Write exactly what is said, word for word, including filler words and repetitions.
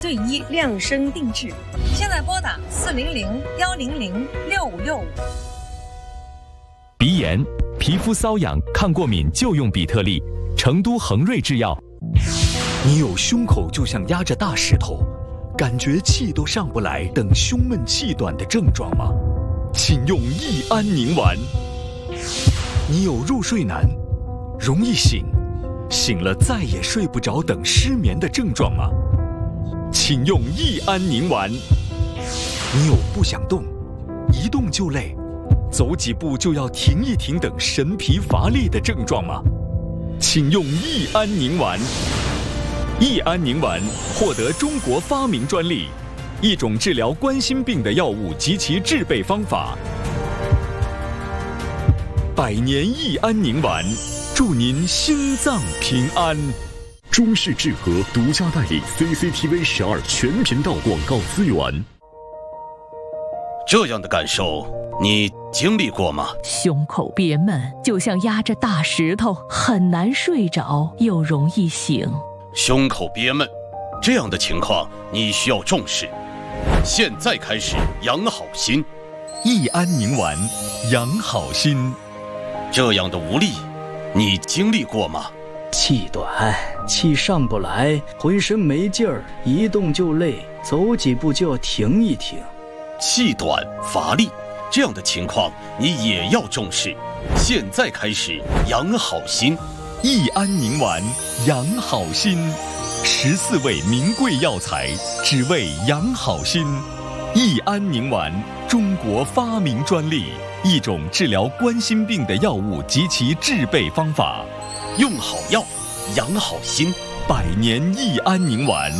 对一量身定制。 现在拨打四零零幺零零六五六五。 鼻炎、皮肤瘙痒、抗过敏就用比特利，成都恒瑞制药。 你有胸口就像压着大石头，感觉气都上不来等胸闷气短的症状吗？请用益安宁丸。你有入睡难、容易醒、醒了再也睡不着等失眠的症状吗？请用益安宁丸。你有不想动、一动就累、走几步就要停一停等神疲乏力的症状吗？请用益安宁丸。益安宁丸获得中国发明专利，一种治疗冠心病的药物及其制备方法。百年益安宁丸，祝您心脏平安。 中视智和独家代理 C C T V 十二全频道广告资源。 这样的感受你经历过吗？ 胸口憋闷，就像压着大石头，很难睡着，又容易醒。 胸口憋闷，这样的情况你需要重视。现在开始养好心， 益安宁丸，养好心。 这样的无力，你经历过吗？ 气短，气上不来，浑身没劲儿，一动就累，走几步就要停一停。 气短乏力，这样的情况你也要重视。现在开始养好心， 益安宁丸，养好心。十四味名贵药材，只为养好心。益安宁丸，中国发明专利，一种治疗冠心病的药物及其制备方法。 用好药，养好心。 百年益安宁丸。